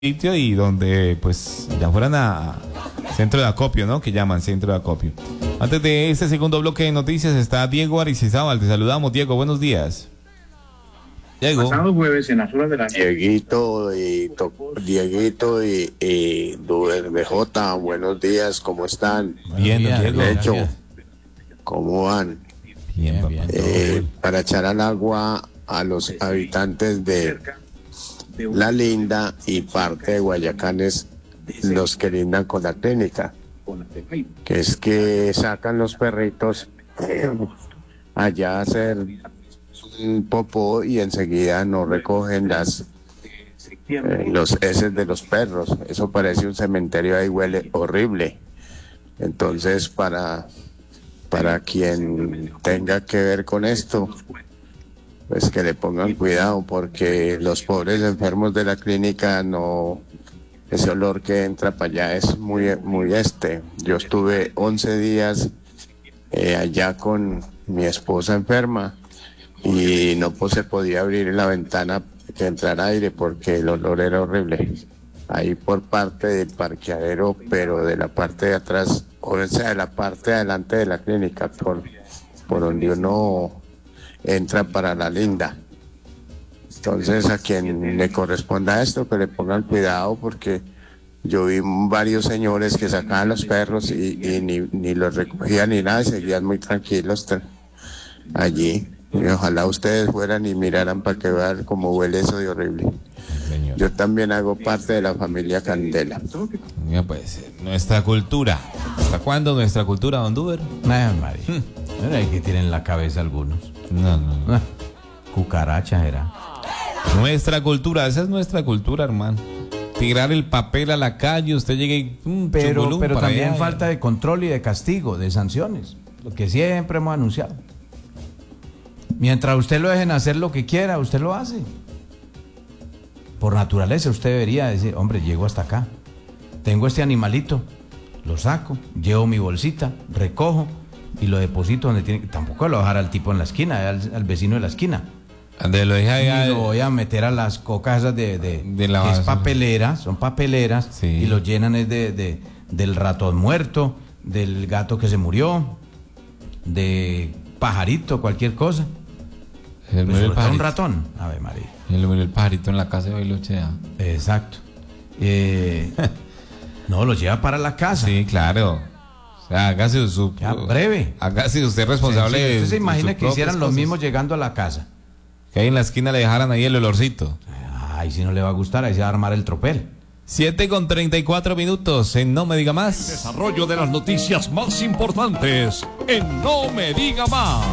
sitio y donde pues ya fueran a centro de acopio, ¿no? Que llaman centro de acopio. Antes de este segundo bloque de noticias está Diego Aristizábal. Te saludamos, Diego. Buenos días. Diego. Pasado jueves en las horas de la Dieguito y BJ, buenos días, ¿cómo están? Bien, Diego. De hecho, ¿cómo van? Bien, bien. Para echar al agua a los habitantes de La Linda y parte de Guayacanes, los que lindan con la clínica, que es que sacan los perritos allá a hacer un popó y enseguida no recogen los heces de los perros. Eso parece un cementerio, ahí huele horrible. Entonces, para quien tenga que ver con esto, pues que le pongan cuidado, porque los pobres enfermos de la clínica no, ese olor que entra para allá es muy yo estuve 11 días allá con mi esposa enferma y no se podía abrir la ventana que entrara aire porque el olor era horrible. Ahí por parte del parqueadero, pero de la parte de atrás, o sea, de la parte de adelante de la clínica, por donde uno entra para La Linda. Entonces, a quien le corresponda esto, que le pongan cuidado, porque yo vi varios señores que sacaban los perros y ni los recogían ni nada, y seguían muy tranquilos allí. Y ojalá ustedes fueran y miraran para que vean cómo huele eso de horrible. Señor. Yo también hago parte de la familia Candela. Ya pues, nuestra cultura. ¿Hasta cuándo nuestra cultura, don Duber? Ay, María. Hay que tienen en la cabeza algunos. No. Cucaracha era. Nuestra cultura, esa es nuestra cultura, hermano. Tirar el papel a la calle, usted llega y pero para también allá. falta de control y de castigo, de sanciones. Lo que siempre hemos anunciado. Mientras usted lo dejen hacer lo que quiera, usted lo hace. Por naturaleza usted debería decir, hombre, llego hasta acá. Tengo este animalito, lo saco, llevo mi bolsita, recojo y lo deposito donde tiene. Tampoco lo voy a dejar al tipo en la esquina, al vecino de la esquina. Donde lo deja allá. Y lo voy a meter a las cocas esas de la que es base. papeleras, son papeleras, Sí. y lo llenan es del ratón muerto, del gato que se murió, de pajarito, cualquier cosa. El Pues murió el sobre todo un pajarito. ratón, Ave María. El murió el pajarito en la casa de Bailoche. Exacto. No, lo lleva para la casa. Sí, claro. O sea, hágase su... Ya, breve. Hágase usted responsable Sencillo. de Usted se imagina sus que hicieran propias lo cosas. mismo llegando a la casa. Que ahí en la esquina le dejaran ahí el olorcito. Ay, si no le va a gustar, ahí se va a armar el tropel. 7:34 en No Me Diga Más. Desarrollo de las noticias más importantes en No Me Diga Más.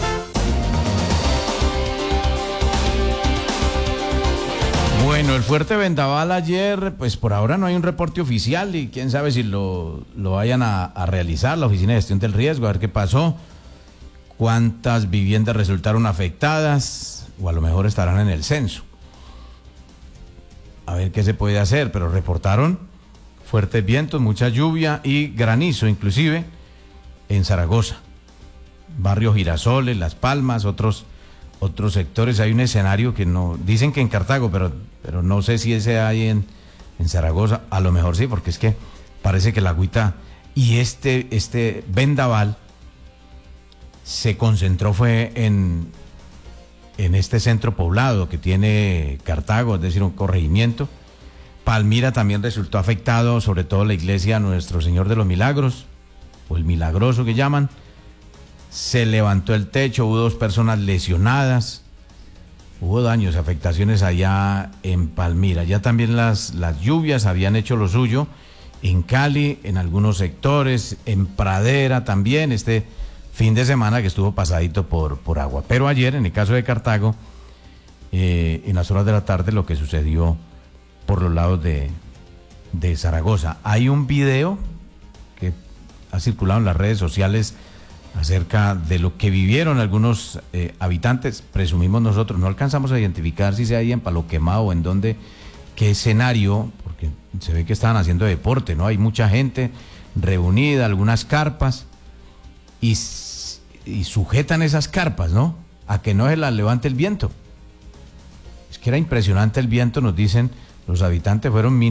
Bueno, el fuerte vendaval ayer, pues por ahora no hay un reporte oficial y quién sabe si lo vayan a realizar la Oficina de Gestión del Riesgo, a ver qué pasó, cuántas viviendas resultaron afectadas o a lo mejor estarán en el censo. A ver qué se puede hacer, pero reportaron fuertes vientos, mucha lluvia y granizo inclusive en Zaragoza, barrio Girasoles, Las Palmas, otros sectores. Hay un escenario que no, dicen que en Cartago, pero no sé si ese hay en Zaragoza, a lo mejor sí, porque es que parece que la agüita y este vendaval se concentró fue en este centro poblado que tiene Cartago, es decir, un corregimiento. Palmira también resultó afectado, sobre todo la iglesia Nuestro Señor de los Milagros, o el Milagroso que llaman. Se levantó el techo, hubo 2 personas lesionadas, hubo daños, afectaciones allá en Palmira. Ya también las lluvias habían hecho lo suyo en Cali, en algunos sectores, en Pradera también, este fin de semana que estuvo pasadito por agua. Pero ayer, en el caso de Cartago, en las horas de la tarde, lo que sucedió por los lados de Zaragoza. Hay un video que ha circulado en las redes sociales acerca de lo que vivieron algunos habitantes, presumimos nosotros, no alcanzamos a identificar si sea ahí en Palo Quemado o en dónde, qué escenario, porque se ve que estaban haciendo deporte, ¿no? Hay mucha gente reunida, algunas carpas, y sujetan esas carpas, ¿no? A que no se las levante el viento. Es que era impresionante el viento, nos dicen, Los habitantes fueron